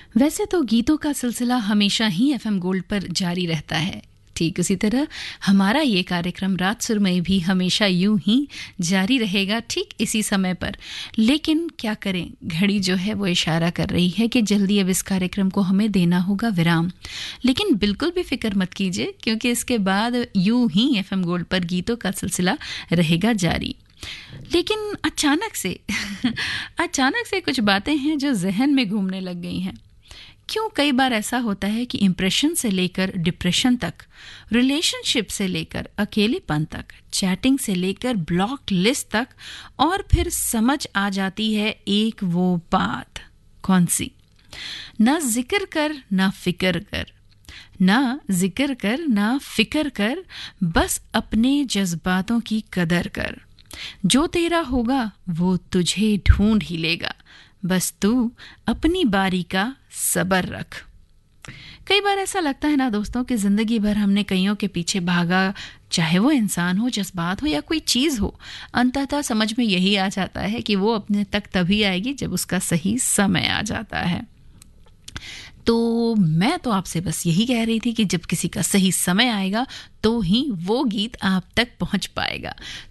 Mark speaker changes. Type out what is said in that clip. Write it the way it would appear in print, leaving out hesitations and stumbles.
Speaker 1: वैसे तो गीतों का सिलसिला हमेशा ही एफएम गोल्ड पर जारी रहता है। ठीक उसी तरह हमारा ये कार्यक्रम रात सुरमई भी हमेशा यूं ही जारी रहेगा, ठीक इसी समय पर। लेकिन क्या करें, घड़ी जो है वो इशारा कर रही है कि जल्दी अब इस कार्यक्रम को हमें देना होगा विराम। लेकिन बिल्कुल भी फिक्र मत कीजिए, क्योंकि इसके बाद यूं ही एफएम गोल्ड पर गीतों का सिलसिला रहेगा जारी। लेकिन अचानक से कुछ बातें हैं जो जहन में घूमने लग गई हैं। क्यों कई बार ऐसा होता है कि इम्प्रेशन से लेकर डिप्रेशन तक, रिलेशनशिप से लेकर अकेलेपन तक, चैटिंग से लेकर ब्लॉक लिस्ट तक, और फिर समझ आ जाती है एक वो बात। कौन सी? ना जिक्र कर ना फिक्र कर, ना जिक्र कर ना फिक्र कर, बस अपने जज्बातों की कदर कर। जो तेरा होगा वो तुझे ढूंढ ही लेगा, बस तू अपनी बारी का सब्र रख। कई बार ऐसा लगता है ना दोस्तों कि जिंदगी भर हमने कईयों के पीछे भागा, चाहे वो इंसान हो, जज्बात हो या कोई चीज हो। अंततः समझ में यही आ जाता है कि वो अपने तक तभी आएगी जब उसका सही समय आ जाता है। तो मैं तो आपसे बस यही कह रही थी कि जब किसी का सही समय आएगा तो ही वो गीत आप तक पहुंच पाएगा।